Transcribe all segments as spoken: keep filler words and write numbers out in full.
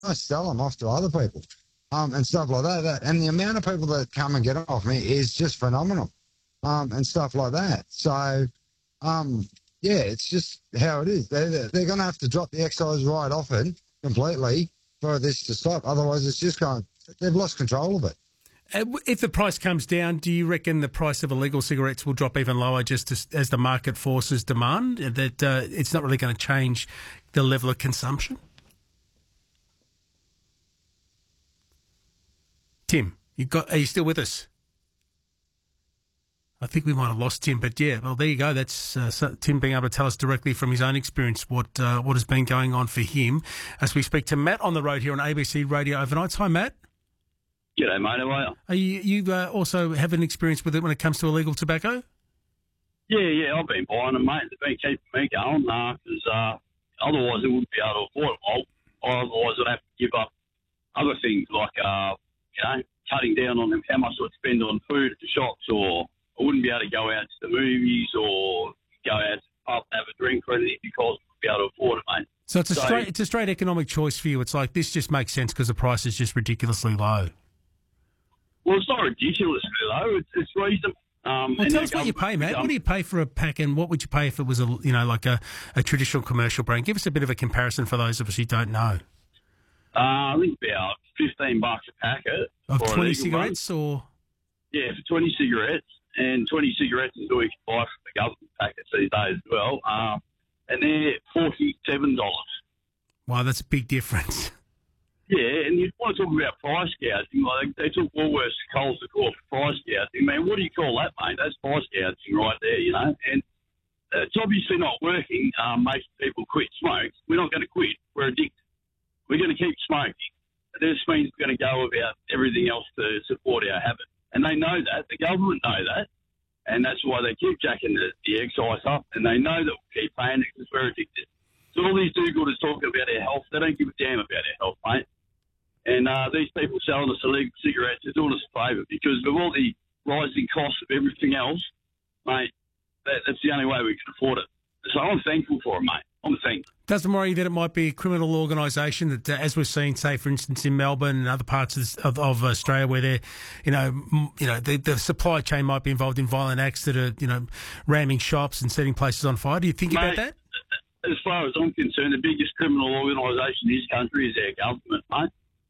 I sell them off to other people, um, and stuff like that. that. And the amount of people that come and get them off me is just phenomenal, um, and stuff like that. So, um, yeah, it's just how it is. They're, they're going to have to drop the excise right off it completely for this to stop. Otherwise, it's just going, they've lost control of it. Uh, If the price comes down, do you reckon the price of illegal cigarettes will drop even lower just as, as the market forces demand? That uh, it's not really going to change the level of consumption? Tim, you got? Are you still with us? I think we might have lost Tim, but yeah, well, there you go. That's uh, so Tim being able to tell us directly from his own experience what uh, what has been going on for him. As we speak to Matt on the road here on A B C Radio Overnight. Hi, Matt. G'day, mate. How are you? Are you, you uh, also have an experience with it when it comes to illegal tobacco? Yeah, yeah, I've been buying them, mate. They've been keeping me going because uh, uh, otherwise I wouldn't be able to afford it. Well, otherwise I'd have to give up other things like, uh, you know, cutting down on how much I'd spend on food at the shops, or I wouldn't be able to go out to the movies or go out to the pub and have a drink or anything because I wouldn't be able to afford it, mate. So it's a So- straight it's a straight economic choice for you. It's like this just makes sense because the price is just ridiculously low. Well, it's not ridiculously low. It's, it's reasonable. Um, Well, and tell the us what you pay, government- Matt. What do you pay for a pack, and what would you pay if it was a you know like a, a traditional commercial brand? Give us a bit of a comparison for those of us who don't know. Uh, I think about fifteen bucks a packet Of for a twenty legal cigarettes, or one. Yeah, for twenty cigarettes, and twenty cigarettes is all you can buy from the government packets these days as well. Um, and they're forty-seven dollars. wow, that's a big difference. Yeah, and you want to talk about price gouging. Like they took Woolworths to Coles to court for price gouging. Man, what do you call that, mate? That's price gouging right there, you know. And it's obviously not working. Um, making people quit smoke. We're not going to quit. We're addicted. We're going to keep smoking. This means we're going to go about everything else to support our habit. And they know that. The government know that. And that's why they keep jacking the, the excise up. And they know that we'll keep paying it because we're addicted. So all these do-gooders talking about our health, they don't give a damn about our health, mate. And uh, these people selling us illegal cigarettes are doing us a favour because with all the rising costs of everything else, mate, that, that's the only way we can afford it. So I'm thankful for it, mate. I'm thankful. Doesn't worry that it might be a criminal organisation that, uh, as we've seen, say for instance in Melbourne and other parts of, this, of, of Australia, where they're, you know, m- you know, the, the supply chain might be involved in violent acts that are, you know, ramming shops and setting places on fire. Do you think Mate, about that? As far as I'm concerned, the biggest criminal organisation in this country is our government, mate.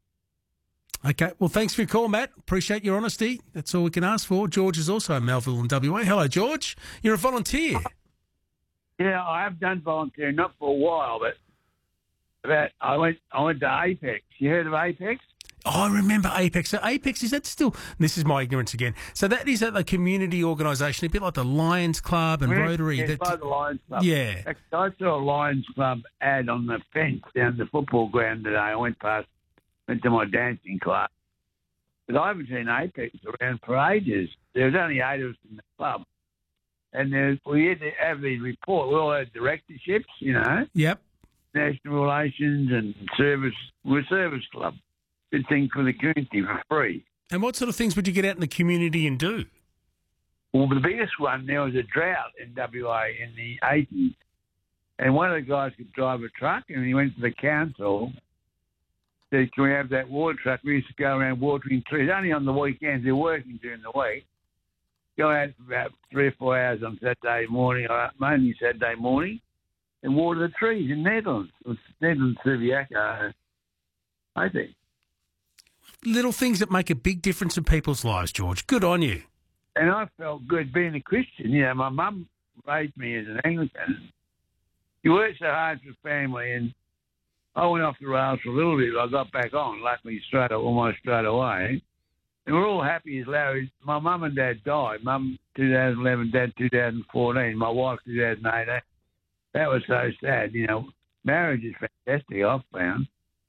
Okay, well, thanks for your call, Matt. Appreciate your honesty. That's all we can ask for. George is also in Melville and W A. Hello, George. You're a volunteer. Yeah, I have done volunteering, not for a while, but about I went I went to Apex. You heard of Apex? Oh, I remember Apex. So Apex, is that still... This is my ignorance again. So that is a, a community organisation, a bit like the Lions Club and Yeah, Rotary. yeah, that, by the Lions Club. Yeah. Actually, I saw a Lions Club ad on the fence down the football ground today. I went past, went to my dancing class. But I haven't seen Apex around for ages. There was only eight of us in the club. And there's, we had to have these reports. We all had directorships, you know, Yep. national relations and service. We're a service club. Good thing for the community for free. And what sort of things would you get out in the community and do? Well, the biggest one, there was a drought in W A in the eighties. And one of the guys could drive a truck, and he went to the council, said, can we have that water truck? We used to go around watering trees, only on the weekends. They're working during the week. Go out for about three or four hours on Saturday morning, or mainly Saturday morning, and water the trees in Netherlands. It was Netherlands, Subiaco, I think. Little things that make a big difference in people's lives, George. Good on you. And I felt good being a Christian. You know, my mum raised me as an Anglican. You work so hard for family, and I went off the rails for a little bit. I got back on, luckily, straight almost straight away. And we're all happy as Larry. My mum and dad died. Mum two thousand eleven, dad two thousand fourteen, my wife two thousand eighteen. That was so sad. You know, marriage is fantastic, I've found.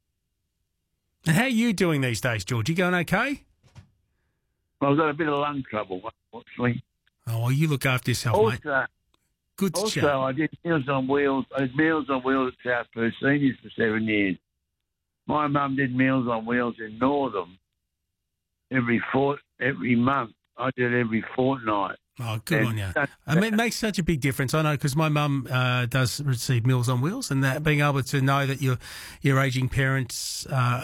And how are you doing these days, George? You going okay? Well, I've got a bit of lung trouble, unfortunately. Oh, well, you look after yourself, mate. Also, Good also chat. I did Meals on Wheels. I did Meals on Wheels at South Perth Seniors for seven years. My mum did Meals on Wheels in Northam every fort, every month. I did it every fortnight. Oh, good And on you. that- I mean, it makes such a big difference. I know because my mum uh, does receive Meals on Wheels, and that being able to know that your your aging parents uh,